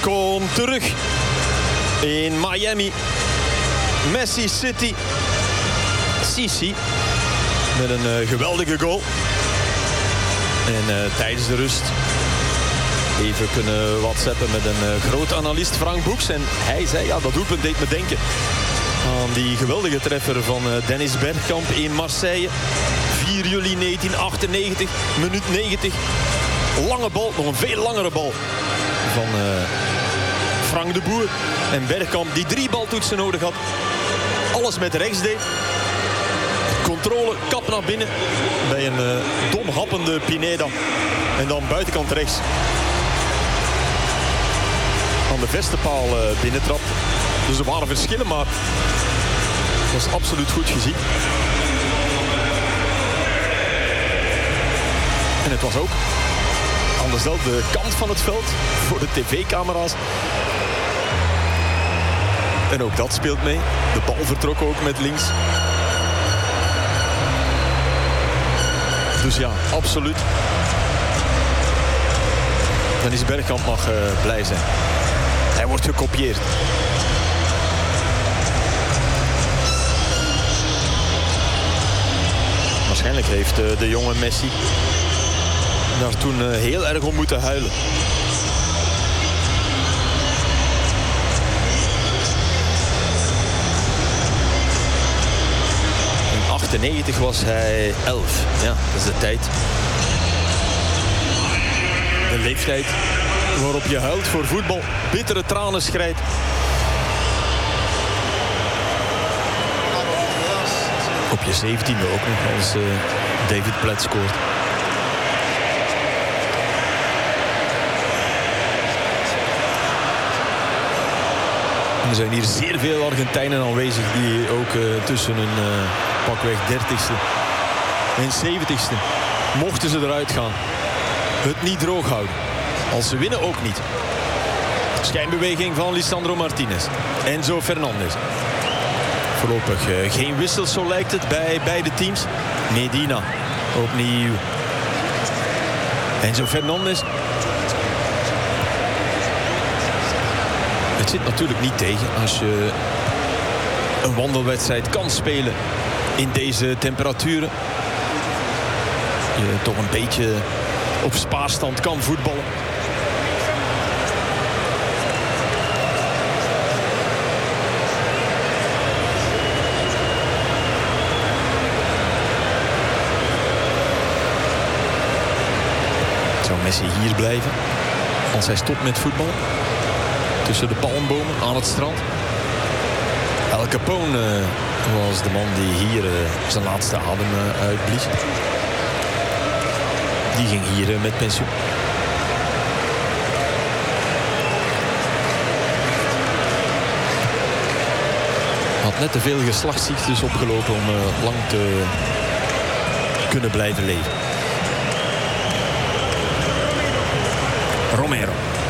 komt terug in Miami. Messi City. Sisi met een geweldige goal. En tijdens de rust even kunnen whatsappen met een groot analist, Frank Boeks. En hij zei, ja, dat doelpunt deed me denken aan die geweldige treffer van Dennis Bergkamp in Marseille. 4 juli 1998, minuut 90. Lange bal, nog een veel langere bal van Frank de Boer. En Bergkamp die 3 baltoetsen nodig had. Alles met rechts deed. Controle, kap naar binnen. Bij een dom happende Pineda. En dan buitenkant rechts. Aan de verste paal binnentrap. Dus er waren verschillen, maar het was absoluut goed gezien. En het was ook aan dezelfde kant van het veld voor de tv-camera's. En ook dat speelt mee. De bal vertrok ook met links. Dus ja, absoluut. Dennis Bergkamp mag blij zijn. Hij wordt gekopieerd. Waarschijnlijk heeft de jonge Messi daar toen heel erg om moeten huilen. In 98 was hij 11. Ja, dat is de tijd. De leeftijd waarop je huilt voor voetbal. Bittere tranen schrijdt. Op je 17e ook nog als David Platt scoort. Er zijn hier zeer veel Argentijnen aanwezig die ook tussen een pakweg 30ste en 70ste, mochten ze eruit gaan, het niet droog houden. Als ze winnen ook niet. Schijnbeweging van Lisandro Martinez. Enzo Fernandez. Voorlopig geen wissels, zo lijkt het, bij beide teams. Medina opnieuw. Enzo Fernandez. Het zit natuurlijk niet tegen als je een wandelwedstrijd kan spelen in deze temperaturen. Je toch een beetje op spaarstand kan voetballen. Zou Messi hier blijven als hij stopt met voetbal? Tussen de palmbomen aan het strand. Al Capone was de man die hier zijn laatste adem uitblies. Die ging hier met pensioen. Had net te veel geslachtsziektes opgelopen om lang te kunnen blijven leven. Romero.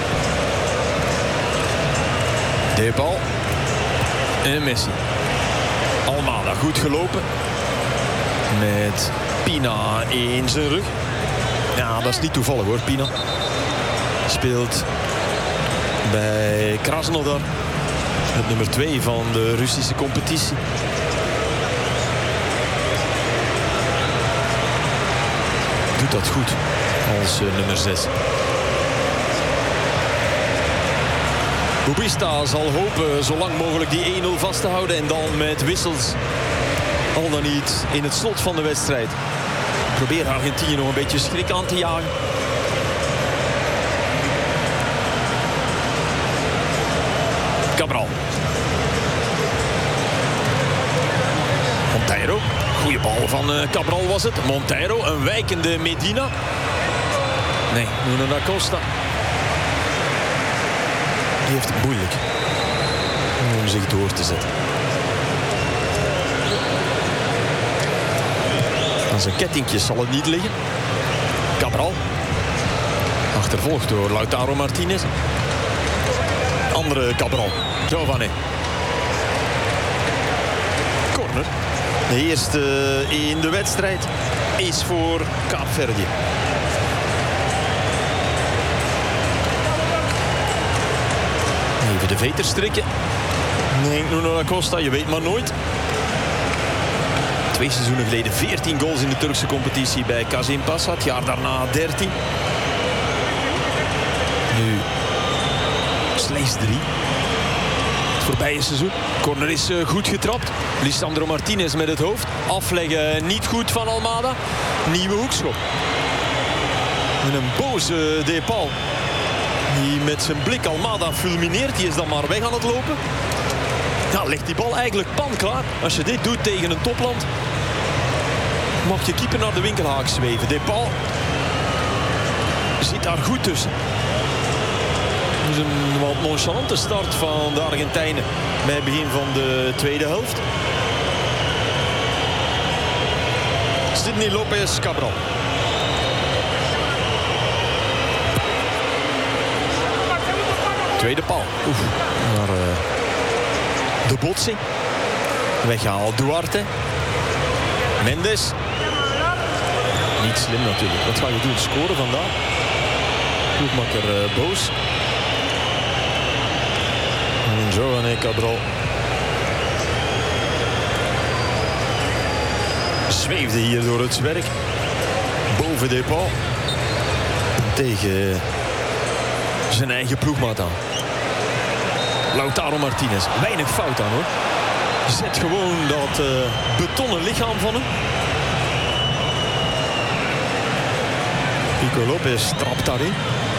De bal. En Messi. Almada goed gelopen. Met Pina in zijn rug. Ja, dat is niet toevallig hoor, Pina. Speelt bij Krasnodar. Het nummer 2 van de Russische competitie. Doet dat goed als nummer 6. Bubista zal hopen zo lang mogelijk die 1-0 vast te houden. En dan met wissels. Al dan niet in het slot van de wedstrijd. Probeer Argentinië nog een beetje schrik aan te jagen. Cabral. Monteiro. Goeie bal van Cabral was het. Monteiro, een wijkende Medina. Nee, Nuno da Costa. Die heeft het moeilijk om zich door te zetten. Aan zijn kettingjes zal het niet liggen. Cabral. Achtervolgd door Lautaro Martinez. Andere Cabral. Giovanni. Corner. De eerste in de wedstrijd is voor Kaapverdië. Even de veters strikken. Nee, Nuno da Costa, je weet maar nooit. 2 seizoenen geleden 14 goals in de Turkse competitie bij Kasimpasa. Het jaar daarna 13. Nu slechts 3. Het voorbije seizoen. Corner is goed getrapt. Lisandro Martinez met het hoofd. Afleggen niet goed van Almada. Nieuwe hoekschop. En een boze De Paul. Die met zijn blik Almada fulmineert. Die is dan maar weg aan het lopen. Ja, legt die bal eigenlijk panklaar. Als je dit doet tegen een topland, mag je keeper naar de winkelhaak zweven. De Paul zit daar goed tussen. Dus een wat nonchalante start van de Argentijnen bij het begin van de tweede helft. Sidney Lopez Cabral. Tweede paal. Maar de botsing. Weggehaald Duarte. Mendes. Niet slim natuurlijk. Wat ga je doen? Scoren vandaag. Ploegmakker boos. En Giovanni Cabral zweefde hier door het zwerk. Boven De Paul. Tegen zijn eigen ploegmaat aan. Lautaro Martinez. Weinig fout aan hoor. Zet gewoon dat betonnen lichaam van hem. Pico Lopez trapt daarin.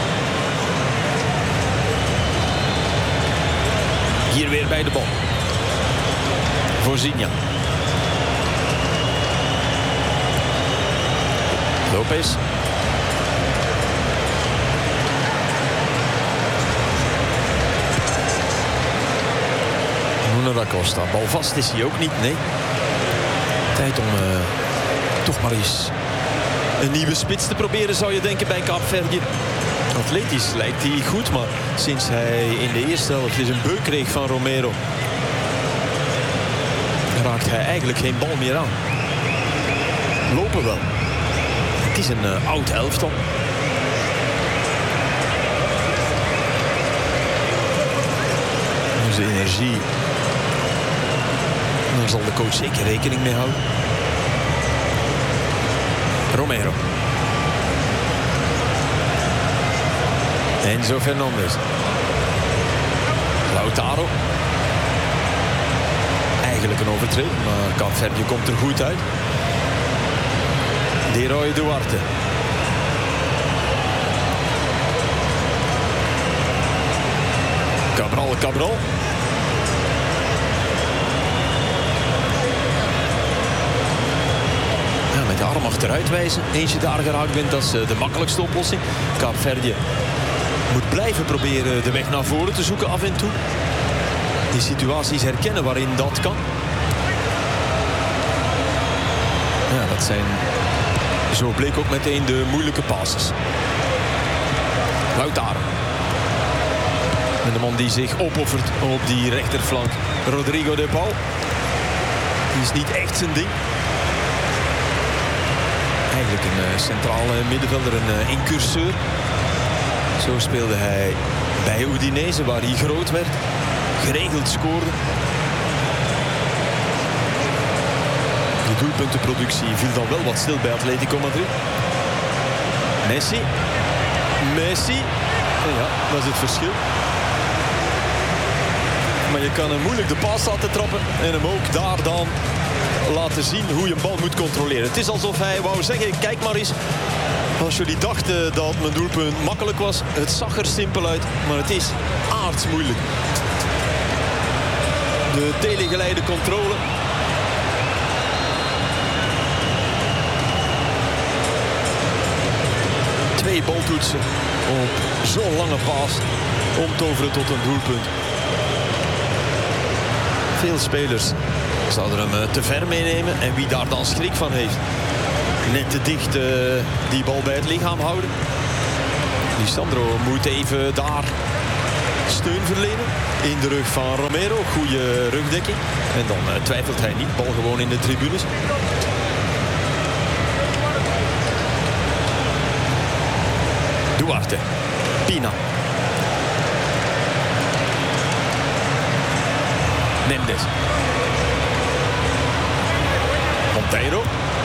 Hier weer bij de bal. Voorzinja. Lopez. Nuno da Costa. Balvast is hij ook niet, nee. Tijd om toch maar eens een nieuwe spits te proberen, zou je denken, bij Kaapverdië. Atletisch lijkt hij goed, maar sinds hij in de eerste helft eens een beuk kreeg van Romero, raakt hij eigenlijk geen bal meer aan. Lopen wel. Het is een oud elftal. Onze energie, daar zal de coach zeker rekening mee houden. Romero. Enzo Fernandez. Lautaro. Eigenlijk een overtreding, maar Kaapverdië komt er goed uit. Leroy Duarte. Cabral. Ja, met de arm achteruit wijzen. Eens je daar geraakt bent, dat is de makkelijkste oplossing. Kaapverdië moet blijven proberen de weg naar voren te zoeken af en toe. Die situaties herkennen waarin dat kan. Ja, dat zijn, zo bleek ook meteen, de moeilijke passes. Lautaro. En de man die zich opoffert op die rechterflank. Rodrigo de Paul. Die is niet echt zijn ding. Eigenlijk een centrale middenvelder, een incurseur. Zo speelde hij bij Udinese, waar hij groot werd. Geregeld scoorde. De doelpuntenproductie viel dan wel wat stil bij Atletico Madrid. Messi. Ja, dat is het verschil. Maar je kan hem moeilijk de paas laten trappen en hem ook daar dan laten zien hoe je een bal moet controleren. Het is alsof hij wou zeggen, kijk maar eens. Als jullie dachten dat mijn doelpunt makkelijk was, het zag er simpel uit, maar het is aardsmoeilijk. De telegeleide controle. Twee baltoetsen op zo'n lange paas om te overen tot een doelpunt. Veel spelers zouden hem te ver meenemen. En wie daar dan schrik van heeft, net te dicht die bal bij het lichaam houden. Lisandro moet even daar steun verlenen. In de rug van Romero. Goede rugdekking. En dan twijfelt hij niet. Bal gewoon in de tribunes. Duarte. Pina. Monteiro.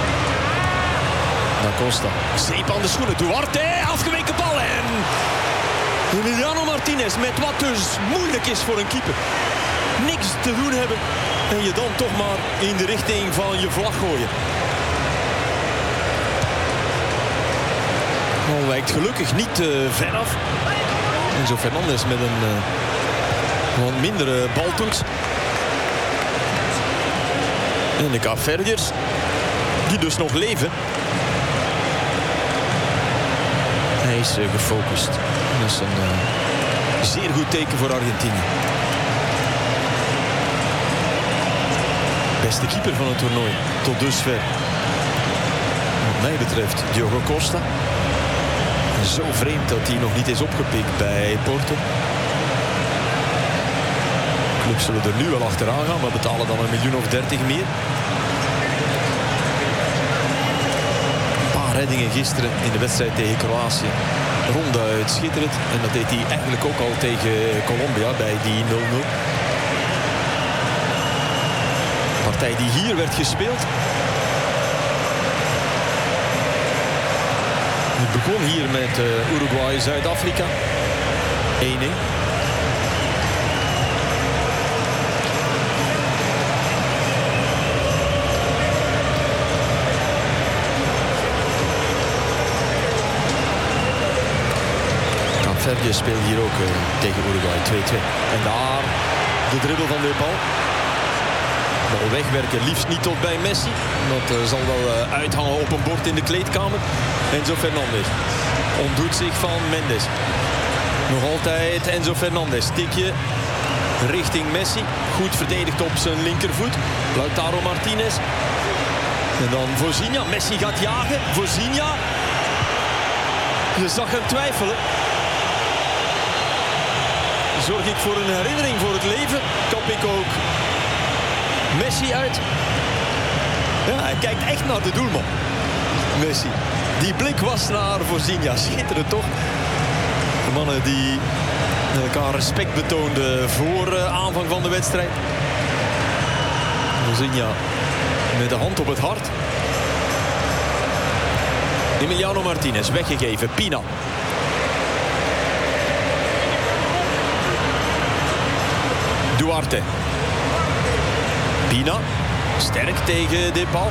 Da Costa. Zeep aan de schoenen. Duarte. Afgeweken bal. En Emiliano Martinez met wat dus moeilijk is voor een keeper. Niks te doen hebben. En je dan toch maar in de richting van je vlag gooien. Bal wijkt gelukkig niet ver af. Enzo Fernandez met een wat mindere baltoets. En de Kaapverdiërs, die dus nog leven. Hij is gefocust. Dat is een zeer goed teken voor Argentinië. Beste keeper van het toernooi tot dusver. Wat mij betreft Diogo Costa. Zo vreemd dat hij nog niet is opgepikt bij Porto. Clubs zullen er nu wel achteraan gaan, maar betalen dan 1.030.000 meer. Een paar reddingen gisteren in de wedstrijd tegen Kroatië. Ronduit schitterend. En dat deed hij eigenlijk ook al tegen Colombia bij die 0-0. Partij die hier werd gespeeld. Het begon hier met Uruguay-Zuid-Afrika. 1-1. Kaapverdië speelt hier ook tegen Uruguay 2-2. En daar de dribbel van de bal. Bal wegwerken, liefst niet tot bij Messi. Dat zal wel uithangen op een bord in de kleedkamer. Enzo Fernandez ontdoet zich van Mendes. Nog altijd Enzo Fernandez. Tikje richting Messi. Goed verdedigd op zijn linkervoet. Lautaro Martinez. En dan Vozinha. Messi gaat jagen. Vozinha. Je zag hem twijfelen. Zorg ik voor een herinnering voor het leven? Kap ik ook Messi uit? Ja, hij kijkt echt naar de doelman. Messi. Die blik was naar Vozinha. Schitterend toch? De mannen die elkaar respect betoonden voor aanvang van de wedstrijd. Vozinha met de hand op het hart. Emiliano Martinez weggegeven. Pina. Duarte. Pina. Sterk tegen de bal.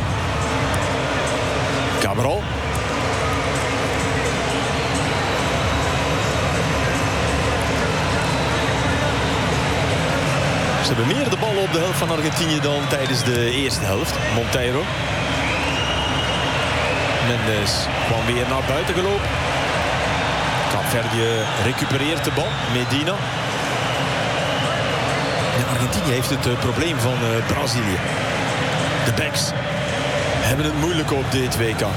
Cabral. Ze hebben meer de bal op de helft van Argentinië dan tijdens de eerste helft. Monteiro. Mendes kwam weer naar buiten gelopen. Kaapverdië recupereert de bal. Medina. En Argentinië heeft het probleem van Brazilië. De backs hebben het moeilijk op dit WK.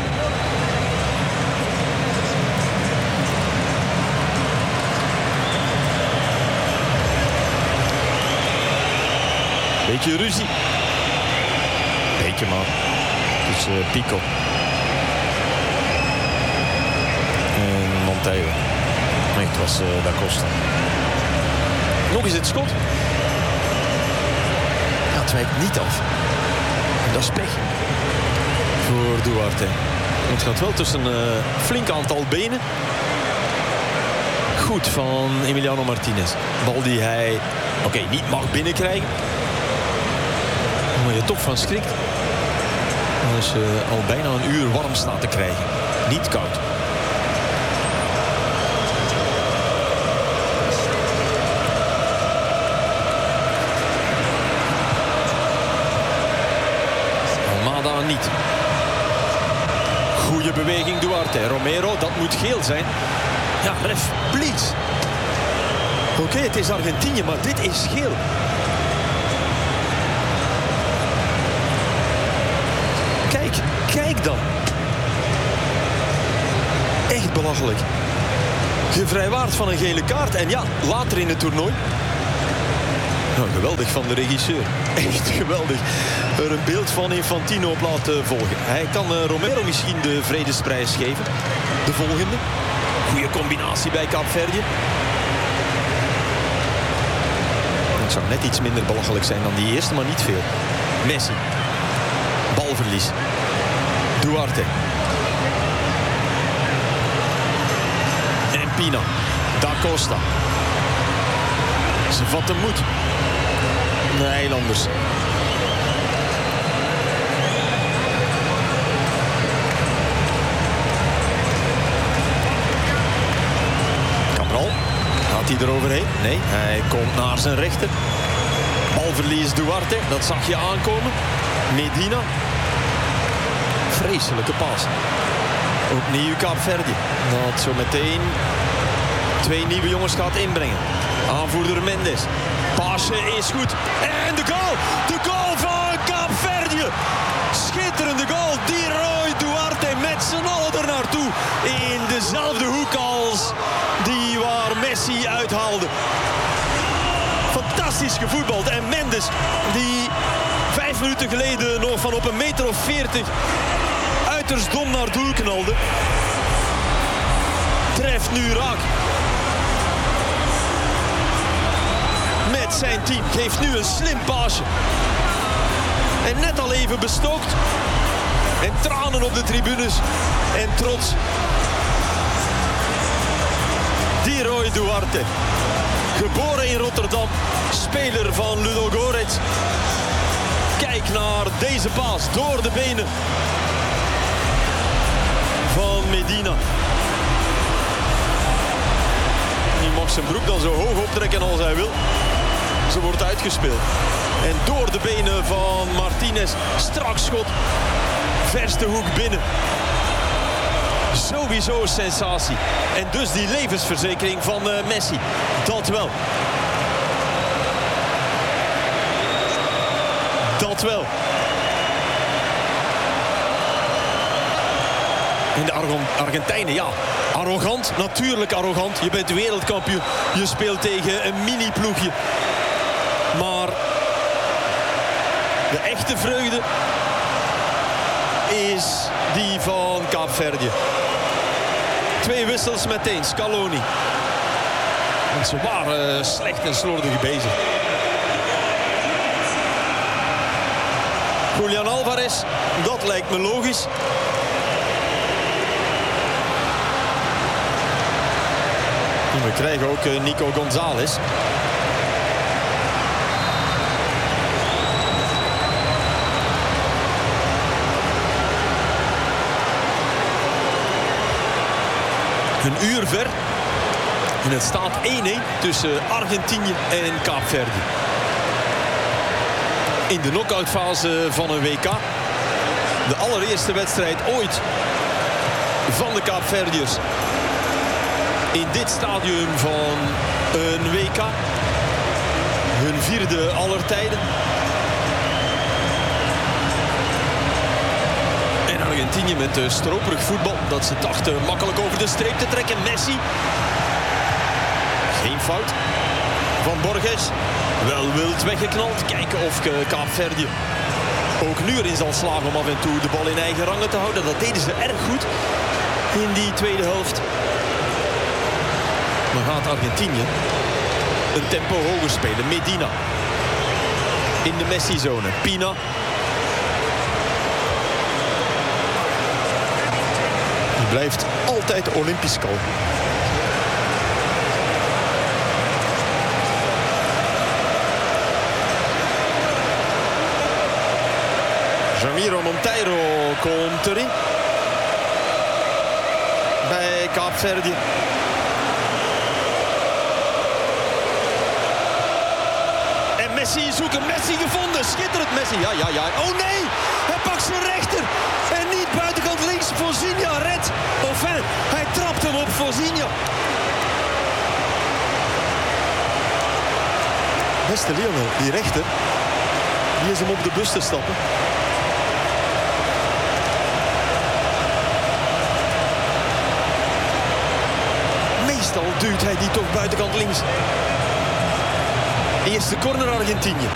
Beetje ruzie. Beetje maar. Dus Pico. En Monteiro. Nee, het was Da Costa. Nog eens het schot. Ja, het wijkt niet af. En dat is pech. Voor Duarte. Het gaat wel tussen een flink aantal benen. Goed van Emiliano Martinez. Bal die hij niet mag binnenkrijgen. Maar je toch van schrikt. Als je al bijna een uur warm staat te krijgen. Niet koud. Almada niet. Goeie beweging Duarte. Romero, dat moet geel zijn. Ja, ref, please. Oké, het is Argentinië, maar dit is geel. Kijk dan. Echt belachelijk. Gevrijwaard van een gele kaart. En ja, later in het toernooi. Nou, geweldig van de regisseur. Echt geweldig. Er een beeld van Infantino op laten volgen. Hij kan Romero misschien de vredesprijs geven. De volgende. Goeie combinatie bij Kaapverdië. Het zou net iets minder belachelijk zijn dan die eerste, maar niet veel. Messi. Balverlies. Duarte. En Pina. Da Costa. Ze vatten moed. De Eilanders. Cabral. Gaat hij eroverheen? Nee, hij komt naar zijn rechter. Balverlies Duarte, dat zag je aankomen. Medina. Vreselijke paas. Opnieuw Kaapverdi. Dat zo meteen 2 nieuwe jongens gaat inbrengen. Aanvoerder Mendes. Paasje is goed. En de goal! De goal van Kaapverdi! Schitterende goal. Leroy Duarte met z'n allen er naartoe. In dezelfde hoek als die waar Messi uithaalde. Fantastisch gevoetbald. En Mendes, die 5 minuten geleden nog van op 1,40 meter uiterst dom naar doel knalde, treft nu raak. Met zijn team. Geeft nu een slim paasje. En net al even bestookt. En tranen op de tribunes. En trots. Leroy Duarte. Geboren in Rotterdam. Speler van Ludogorets. Kijk naar deze paas. Door de benen van Medina. Die mag zijn broek dan zo hoog optrekken als hij wil. Ze wordt uitgespeeld. En door de benen van Martinez. Strak schot. Verste hoek binnen. Sowieso sensatie. En dus die levensverzekering van Messi. Dat wel. Dat wel. En de Argentijnen, ja. Arrogant, natuurlijk arrogant. Je bent wereldkampioen. Je speelt tegen een mini-ploegje. Maar de echte vreugde is die van Kaapverdi. 2 wissels meteen, Scaloni. Want ze waren slecht en slordig bezig. Julian Alvarez, dat lijkt me logisch. En we krijgen ook Nico González. Een uur ver. En het staat 1-1 tussen Argentinië en Kaapverdi. In de knock-outfase van een WK. De allereerste wedstrijd ooit van de Kaapverdiërs. In dit stadium van een WK. Hun 4e aller tijden. En Argentinië met stroperig voetbal. Dat ze dachten makkelijk over de streep te trekken. Messi. Geen fout van Borges. Wel wild weggeknald. Kijken of Kaapverdi ook nu erin zal slagen om af en toe de bal in eigen rangen te houden. Dat deden ze erg goed in die tweede helft. Maar gaat Argentinië een tempo hoger spelen. Medina in de Messi-zone. Pina. Die blijft altijd olympisch kalm. Jamiro Monteiro komt erin. Bij Kaapverdi. En Messi zoeken. Messi gevonden. Schitterend Messi. Ja. Oh nee. Hij pakt zijn rechter. En niet buitenkant links. Fosinha redt. Enfin, hij trapt hem op Fosinha. Beste Lionel, die rechter. Die is hem op de bus te stappen. Meestal duwt hij die toch buitenkant links. Eerste corner Argentinië.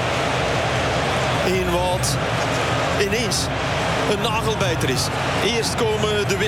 In wat ineens een nagelbijter is. Eerst komen de